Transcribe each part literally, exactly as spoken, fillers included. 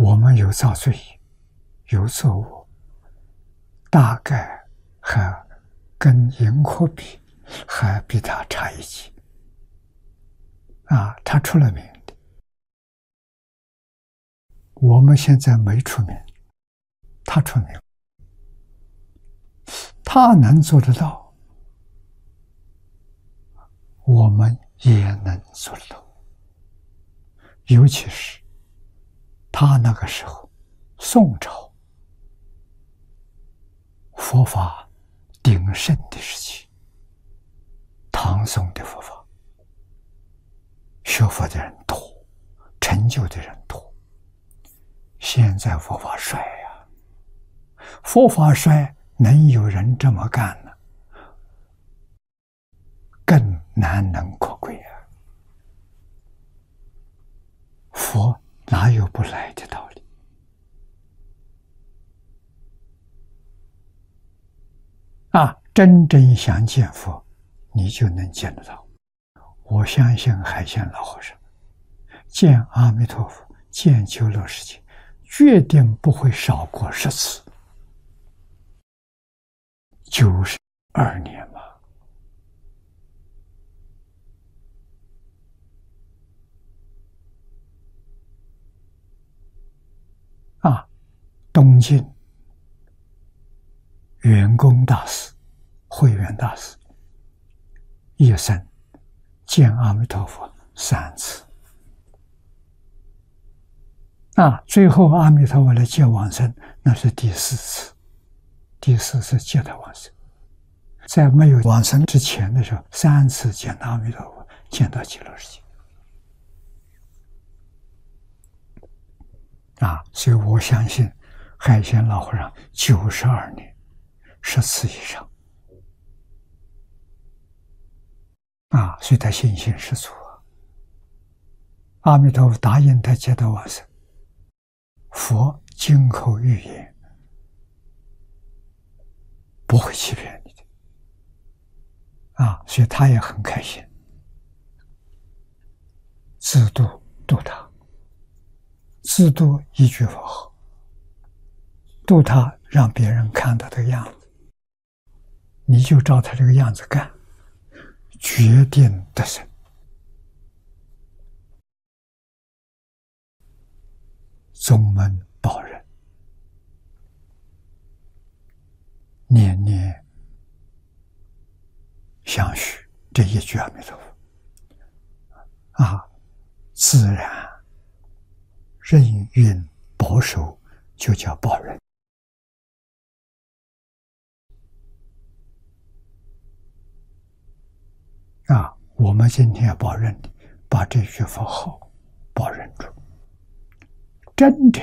我们有造罪业，有作恶，大概还跟盈科比，还比他差一级。啊，他出了名的，我们现在没出名，他出名，他能做得到，我们也能做得到。尤其是他那个时候，宋朝佛法鼎盛的时期，唐宋的佛法，学佛的人多，成就的人多。现在佛法衰呀，佛法衰，能有人这么干呢？更难能可贵啊！佛哪有不来的道理？啊，真正想见佛，你就能见得到。我相信海鲜老和尚见阿弥陀佛，见极乐世界，决定不会少过十次。九十二年嘛，啊，东晋圆工大师、慧远大师一生见阿弥陀佛三次。啊，最后阿弥陀佛来接往生，那是第四次，第四次接他往生。在没有往生之前的时候，三次见阿弥陀佛，见到极乐世界。啊，所以我相信海鲜老和尚九十二年，十次以上。啊，所以他信心十足啊。阿弥陀佛答应他接到往生，佛金口玉言，不会欺骗你的。啊，所以他也很开心，自度度他，自度一句佛号，度他让别人看到这个样子，你就照他这个样子干，决定得胜。宗门保人，念念相续这一句阿弥陀佛，啊，自然任运保守，就叫保人。啊，我们今天要保人，把这句佛号保人住，真的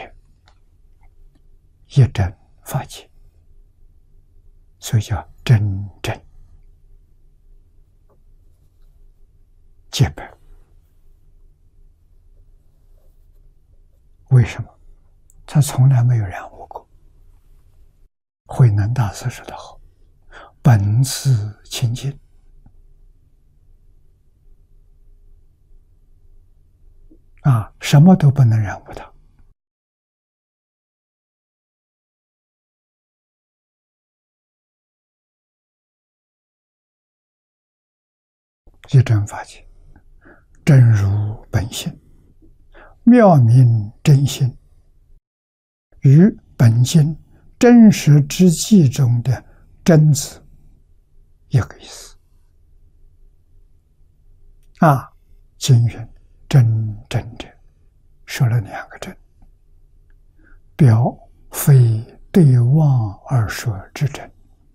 一真法界，所以叫真正结拜。为什么？他从来没有染污过。慧能大师说得好，本自清净，啊，什么都不能染污它。一真法界，真如本性，妙明真心，与本经真实之际中的真字一个意思。啊，经云真正者，说了两个真，表非对妄而说之真。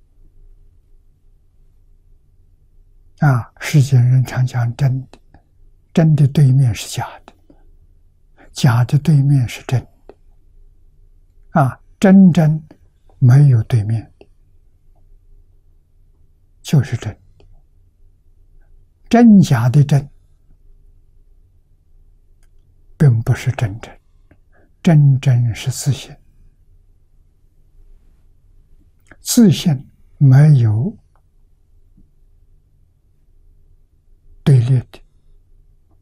啊，世间人常讲真的，真的对面是假的，假的对面是真的。啊，真真没有对面的，就是真的。真假的真，并不是真真，真真是自性，自性没有对立的，